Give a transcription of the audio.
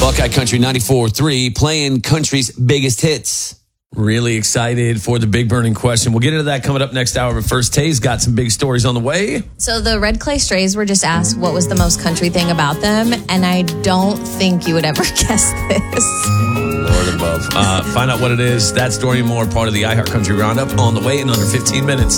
Buckeye Country 94.3, playing country's biggest hits. Really excited for the big burning question. We'll get into that coming up next hour. But first, Tay's got some big stories on the way. So the Red Clay Strays were just asked what was the most country thing about them. And I don't think you would ever guess this. Lord above. Find out what it is. That story and more, part of the iHeart Country Roundup on the way in under 15 minutes.